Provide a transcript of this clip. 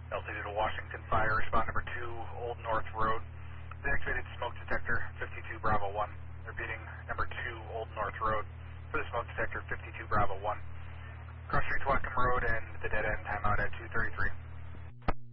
Altitude to Washington Fire, respond number 2, Old North Road. The activated smoke detector, 52 Bravo 1. Repeating, number 2, Old North Road. For the smoke detector, 52 Bravo 1. Cross Street Wacom Road and the dead end timeout at 2:33.